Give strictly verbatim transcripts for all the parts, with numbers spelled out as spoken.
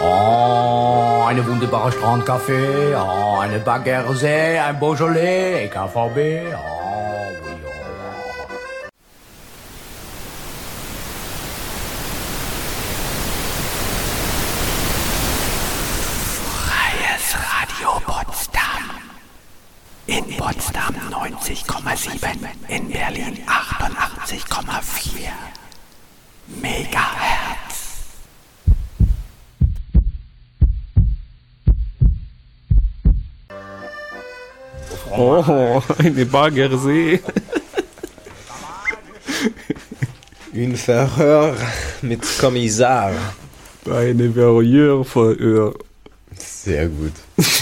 Oh, eine wunderbare Strandcafé, oh, eine Baguette, ein Beaujolais, K V B, oh, oui, oh. Freies Radio Potsdam. In Potsdam neunzig Komma sieben, in Berlin achtundachtzig Komma vier Megahertz. Oh, eine Baguette. Un Verhör mit Kommissar. Eine Verhör. Sehr gut.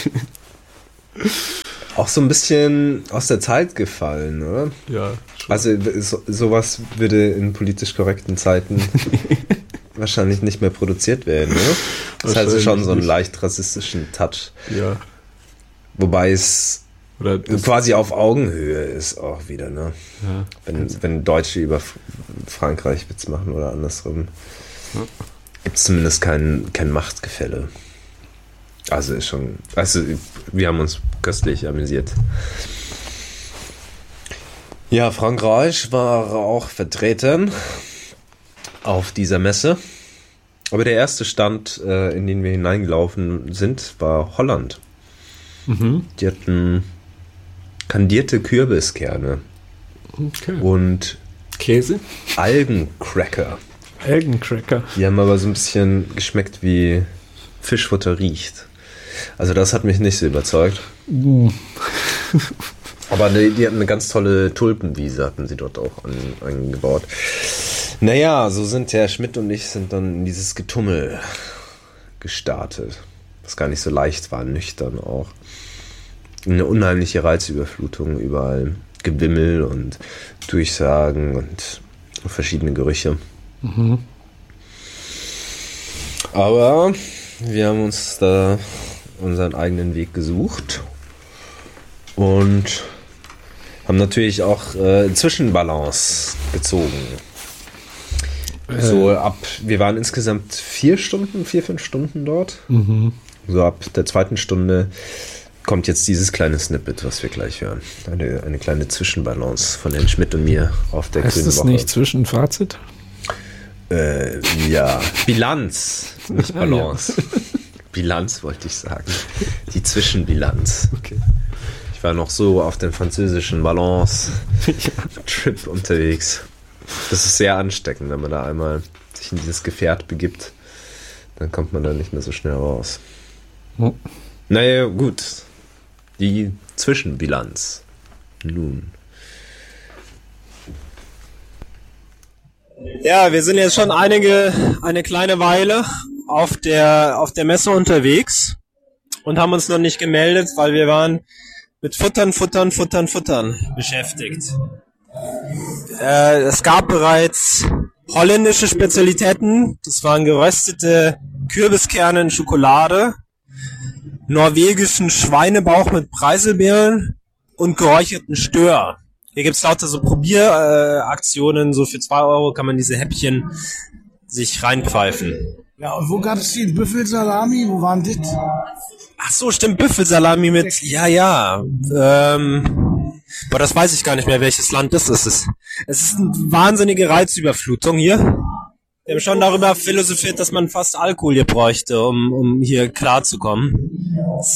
Auch so ein bisschen aus der Zeit gefallen, oder? Ja. Schon. Also so, sowas würde in politisch korrekten Zeiten wahrscheinlich nicht mehr produziert werden, oder? Das hat also schon so einen leicht rassistischen Touch. Ja. Wobei es Oder quasi auf Augenhöhe ist auch wieder, ne? Ja. Wenn, wenn Deutsche über F- Frankreich Witz machen oder andersrum, ja. gibt es zumindest kein, kein Machtgefälle. Also ist schon, also wir haben uns köstlich amüsiert. Ja, Frankreich war auch vertreten auf dieser Messe. Aber der erste Stand, äh, in den wir hineingelaufen sind, war Holland. Mhm. Die hatten kandierte Kürbiskerne Okay. und Käse? Algencracker. Algencracker. Die haben aber so ein bisschen geschmeckt, wie Fischfutter riecht. Also das hat mich nicht so überzeugt. Mm. Aber die, die hatten eine ganz tolle Tulpenwiese, hatten sie dort auch an, angebaut. Naja, so sind Herr Schmidt und ich sind dann in dieses Getummel gestartet. Was gar nicht so leicht war, nüchtern auch. Eine unheimliche Reizüberflutung, überall Gewimmel und Durchsagen und verschiedene Gerüche. Mhm. Aber wir haben uns da unseren eigenen Weg gesucht und haben natürlich auch äh, Zwischenbalance gezogen. Äh. So ab, wir waren insgesamt vier Stunden, vier, fünf Stunden dort. Mhm. So ab der zweiten Stunde kommt jetzt dieses kleine Snippet, was wir gleich hören. Eine, eine kleine Zwischenbalance von Herrn Schmidt und mir auf der Heißt grünen das Woche. nicht Zwischenfazit? Äh, ja, Bilanz, nicht Balance. Ah, ja. Bilanz wollte ich sagen. Die Zwischenbilanz. Okay. Ich war noch so auf dem französischen Balance-Trip unterwegs. Das ist sehr ansteckend, wenn man da einmal sich in dieses Gefährt begibt. Dann kommt man da nicht mehr so schnell raus. Hm. Naja, gut. Die Zwischenbilanz. Nun. Ja, wir sind jetzt schon einige, eine kleine Weile auf der, auf der Messe unterwegs und haben uns noch nicht gemeldet, weil wir waren mit Futtern, Futtern, Futtern, Futtern beschäftigt. Äh, es gab bereits holländische Spezialitäten. Das waren geröstete Kürbiskerne in Schokolade, norwegischen Schweinebauch mit Preiselbeeren und geräucherten Stör. Hier gibt's lauter so Probieraktionen, äh, so für zwei Euro kann man diese Häppchen sich reinpfeifen. Ja, und wo gab es die Büffelsalami? Wo waren das? Ach so, stimmt, Büffelsalami mit, ja, ja, ähm, aber das weiß ich gar nicht mehr, welches Land das ist. Es ist eine wahnsinnige Reizüberflutung hier. Wir haben schon darüber philosophiert, dass man fast Alkohol hier bräuchte, um, um hier klarzukommen.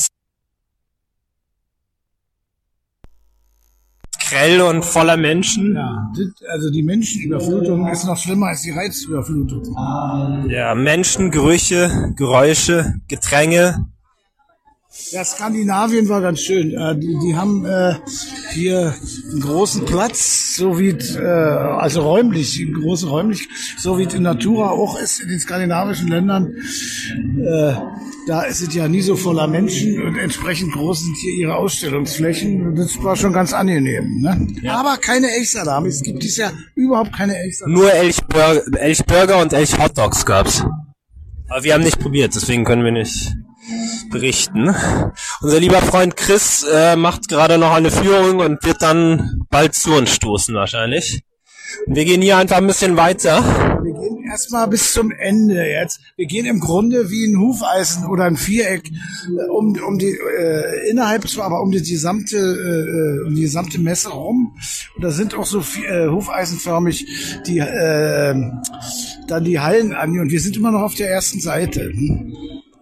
Grell und voller Menschen. Ja, das, also die Menschenüberflutung ist noch schlimmer als die Reizüberflutung. Ja, Menschen, Gerüche, Geräusche, Gedränge. Ja, Skandinavien war ganz schön. Äh, die, die haben äh, hier einen großen Platz, so wie äh, also räumlich, eine große räumlich, so wie es in Natura auch ist in den skandinavischen Ländern. Äh, da ist es ja nie so voller Menschen und entsprechend groß sind hier ihre Ausstellungsflächen. Das war schon ganz angenehm. Ne? Ja. Aber keine Elchsalami. Es gibt dies Jahr überhaupt keine Elchsalami. Nur Elchburger, Elchburger und Elchhotdogs gab's. Aber wir haben nicht probiert, deswegen können wir nicht berichten. Unser lieber Freund Chris äh, macht gerade noch eine Führung und wird dann bald zu uns stoßen wahrscheinlich. Und wir gehen hier einfach ein bisschen weiter. Wir gehen erstmal bis zum Ende jetzt. Wir gehen im Grunde wie ein Hufeisen oder ein Viereck äh, um, um die äh, innerhalb zwar, aber um die gesamte äh, um die gesamte Messe rum. Und da sind auch so viel, äh, hufeisenförmig die äh, dann die Hallen an. Und wir sind immer noch auf der ersten Seite. Hm.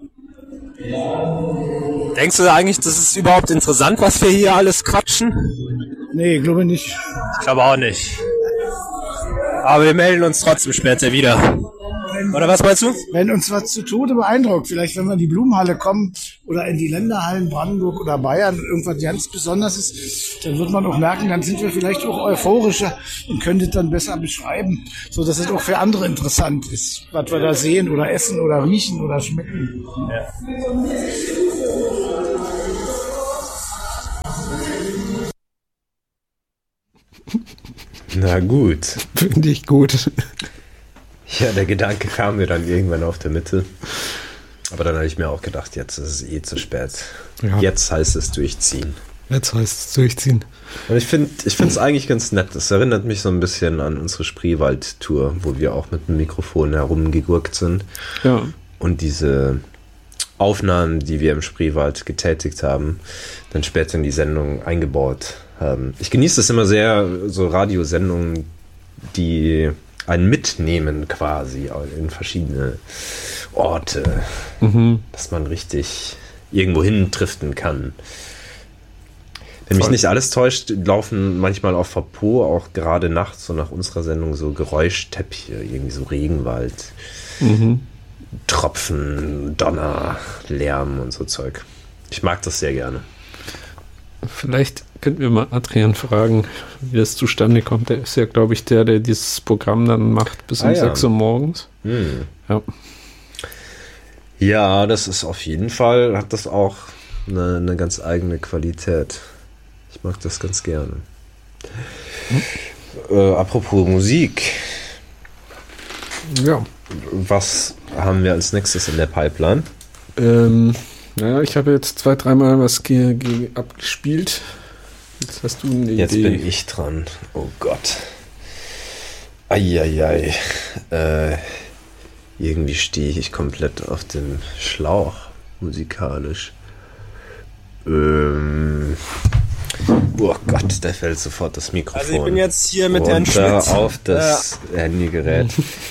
Denkst du eigentlich, das ist überhaupt interessant, was wir hier alles quatschen? Nee, glaube nicht. Ich glaube auch nicht. Aber wir melden uns trotzdem später wieder. Oder was meinst du? Wenn uns was zu Tode beeindruckt, vielleicht wenn wir in die Blumenhalle kommen oder in die Länderhallen Brandenburg oder Bayern, irgendwas ganz Besonderes ist, dann wird man auch merken, dann sind wir vielleicht auch euphorischer und können das dann besser beschreiben, so dass es auch für andere interessant ist, was wir da sehen oder essen oder riechen oder schmecken. Ja. Na gut. Finde ich gut. Ja, der Gedanke kam mir dann irgendwann auf der Mitte. Aber dann habe ich mir auch gedacht, jetzt ist es eh zu spät. Ja. Jetzt heißt es durchziehen. Jetzt heißt es durchziehen. Und ich finde ich finde es eigentlich ganz nett. Das erinnert mich so ein bisschen an unsere Spreewald-Tour, wo wir auch mit dem Mikrofon herumgegurkt sind. Ja. Und diese Aufnahmen, die wir im Spreewald getätigt haben, dann später in die Sendung eingebaut haben. Ich genieße es immer sehr, so Radiosendungen, die einen mitnehmen quasi in verschiedene Orte, Mhm. dass man richtig irgendwo hin driften kann. Wenn mich Voll. nicht alles täuscht, laufen manchmal auf Verpo auch gerade nachts, so nach unserer Sendung, so Geräuschteppiche, irgendwie so Regenwald, Mhm. Tropfen, Donner, Lärm und so Zeug. Ich mag das sehr gerne. Vielleicht könnten wir mal Adrian fragen, wie das zustande kommt. Der ist ja, glaube ich, der, der dieses Programm dann macht bis um Ah, ja. sechs Uhr morgens. Hm. Ja. Ja, das ist auf jeden Fall, hat das auch eine, eine ganz eigene Qualität. Ich mag das ganz gerne. Hm? Äh, apropos Musik, Ja. was haben wir als nächstes in der Pipeline? Ähm, naja, ich habe jetzt zwei, dreimal was ge- ge- abgespielt. Jetzt hast du eine Jetzt Idee. bin ich dran. Oh Gott. Eieiei. Äh, irgendwie stehe ich komplett auf dem Schlauch musikalisch. Ähm, oh Gott, da fällt sofort das Mikrofon. Also ich bin jetzt hier mit Herrn runter Schmidt. auf das Handygerät.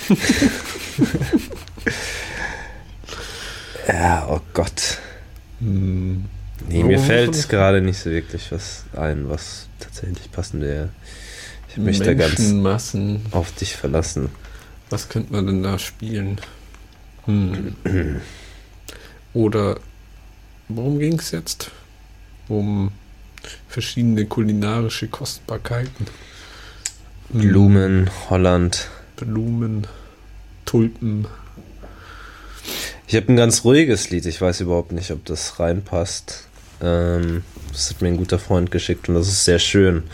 Ja, oh Gott. Hm. Nee, mir Oh, fällt das- gerade nicht so wirklich was ein, was tatsächlich passend wäre. Ich habe mich da ganz Menschenmassen. auf dich verlassen. Was könnte man denn da spielen? Hm. Oder worum ging es jetzt? Um verschiedene kulinarische Kostbarkeiten. Hm. Blumen, Holland. Blumen, Tulpen. Ich habe ein ganz ruhiges Lied. Ich weiß überhaupt nicht, ob das reinpasst. Ähm, das hat mir ein guter Freund geschickt und das ist sehr schön.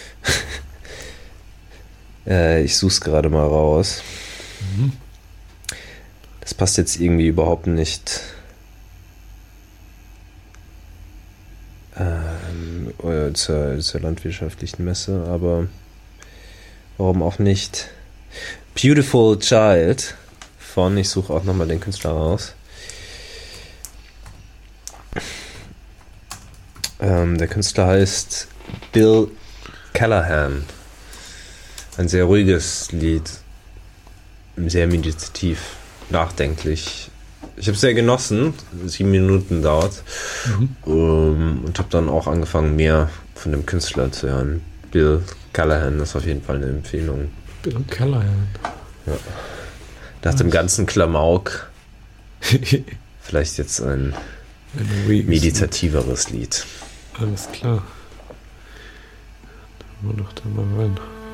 äh, ich suche es gerade mal raus. Mhm. Das passt jetzt irgendwie überhaupt nicht ähm, äh, zur, zur landwirtschaftlichen Messe, aber warum auch nicht? Beautiful Child von, ich suche auch nochmal den Künstler raus. Ähm, der Künstler heißt Bill Callahan. Ein sehr ruhiges Lied. Sehr meditativ, nachdenklich. Ich habe es sehr genossen. Sieben Minuten dauert. Mhm. Ähm, und habe dann auch angefangen, mehr von dem Künstler zu hören. Bill Callahan ist auf jeden Fall eine Empfehlung. Bill Callahan. Nach dem ganzen Klamauk vielleicht jetzt ein Ein ruhiges meditativeres Lied. Lied. Alles klar. Dann wir doch da mal rein.